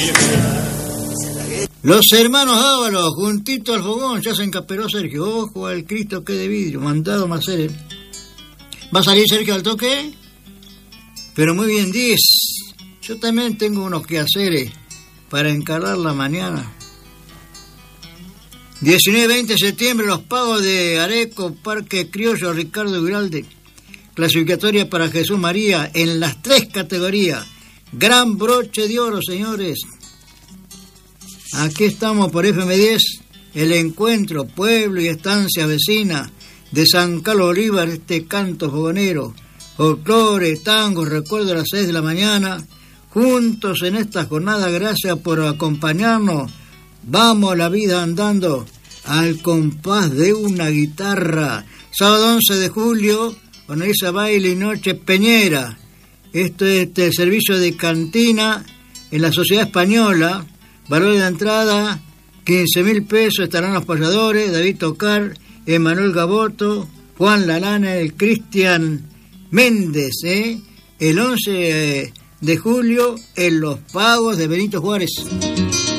Los hermanos Ábalos, juntito al fogón, ya se encasperó Sergio. Ojo al Cristo que de vidrio, mandado Macer. ¿Va a salir Sergio al toque? Pero muy bien, 10. Yo también tengo unos quehaceres para encarar la mañana. 19-20 de septiembre, los pagos de Areco, Parque Criollo, Ricardo Giralde. Clasificatoria para Jesús María en las 3 categorías. Gran broche de oro, señores. Aquí estamos por FM10, el encuentro, pueblo y estancia vecina de San Carlos Bolívar, este canto fogonero, folclore, tango, recuerdo a las 6 de la mañana, juntos en esta jornada, gracias por acompañarnos. Vamos la vida andando al compás de una guitarra. Sábado 11 de julio, organiza baile y noche Peñera. Esto es el servicio de cantina en la Sociedad Española. Valor de la entrada, 15.000 pesos. Estarán los payadores, David Tocar, Emanuel Gaboto, Juan Lalana, el Cristian Méndez, el 11 de julio en Los Pagos de Benito Juárez.